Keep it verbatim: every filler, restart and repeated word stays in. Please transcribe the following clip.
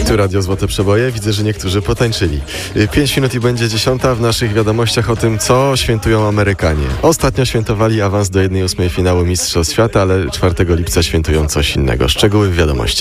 Tu Radio Złote Przeboje. Widzę, że niektórzy potańczyli. Pięć minut i będzie dziesiąta. W naszych wiadomościach o tym, co świętują Amerykanie. Ostatnio świętowali awans do jednej ósmej finału Mistrzostw Świata, ale czwartego lipca świętują coś innego. Szczegóły w wiadomościach.